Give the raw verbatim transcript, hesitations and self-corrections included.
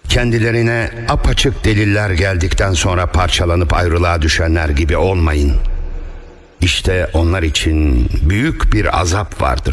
Kendilerine apaçık deliller geldikten sonra parçalanıp ayrılığa düşenler gibi olmayın. İşte onlar için büyük bir azap vardır.